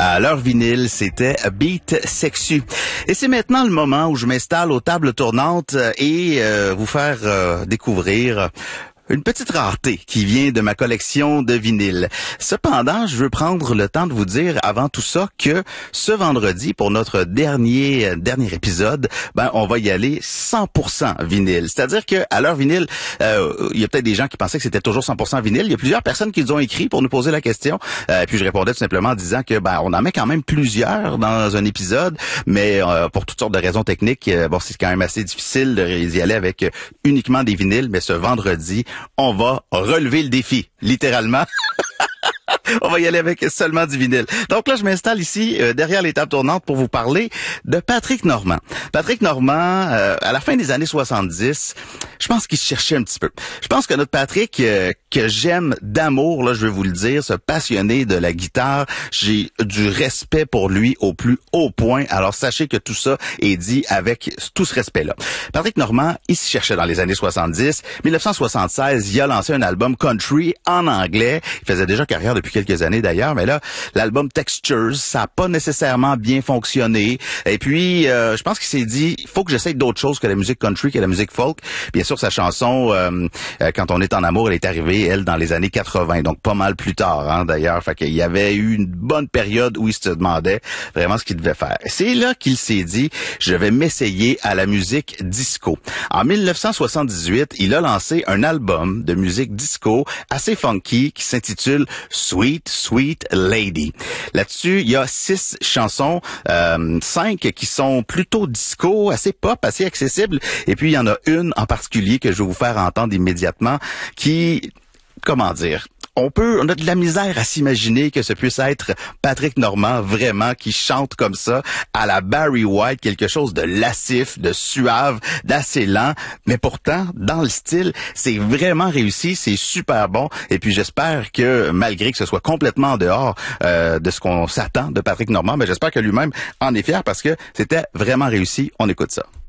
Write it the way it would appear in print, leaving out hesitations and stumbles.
À l'heure vinyle, c'était Beat Sexu. Et c'est maintenant le moment où je m'installe aux tables tournantes et vous faire découvrir une petite rareté qui vient de ma collection de vinyles. Cependant, je veux prendre le temps de vous dire avant tout ça que ce vendredi, pour notre dernier épisode, on va y aller 100% vinyle. C'est-à-dire que à l'heure vinyle, il y a peut-être des gens qui pensaient que c'était toujours 100% vinyle. Il y a plusieurs personnes qui nous ont écrit pour nous poser la question. Puis je répondais tout simplement en disant que on en met quand même plusieurs dans un épisode, mais pour toutes sortes de raisons techniques, c'est quand même assez difficile d'y aller avec uniquement des vinyles. Mais ce vendredi, on va relever le défi, littéralement. On va y aller avec seulement du vinyle. Donc là, je m'installe ici derrière les tables tournantes pour vous parler de Patrick Normand. Patrick Normand, à la fin des années 70, je pense qu'il se cherchait un petit peu. Je pense que notre Patrick, que j'aime d'amour, là, je vais vous le dire, ce passionné de la guitare, j'ai du respect pour lui au plus haut point. Alors sachez que tout ça est dit avec tout ce respect-là. Patrick Normand, il se cherchait dans les années 70. 1976, il a lancé un album country en anglais. Il faisait déjà carrière depuis quelques années d'ailleurs, mais là, l'album Textures, ça a pas nécessairement bien fonctionné. Et puis, je pense qu'il s'est dit, il faut que j'essaye d'autres choses que la musique country, que la musique folk. Bien sûr, sa chanson, Quand on est en amour, elle est arrivée, elle, dans les années 80, donc pas mal plus tard, d'ailleurs. Fait qu'il y avait eu une bonne période où il se demandait vraiment ce qu'il devait faire. C'est là qu'il s'est dit, je vais m'essayer à la musique disco. En 1978, il a lancé un album de musique disco assez funky qui s'intitule Sweet, Sweet Lady. Là-dessus, il y a 6 chansons, 5 qui sont plutôt disco, assez pop, assez accessibles. Et puis, il y en a une en particulier que je vais vous faire entendre immédiatement qui, comment dire, on a de la misère à s'imaginer que ce puisse être Patrick Normand vraiment qui chante comme ça à la Barry White, quelque chose de lascif, de suave, d'assez lent, mais pourtant dans le style, c'est vraiment réussi, c'est super bon et puis j'espère que malgré que ce soit complètement en dehors de ce qu'on s'attend de Patrick Normand, mais j'espère que lui-même en est fier parce que c'était vraiment réussi. On écoute ça.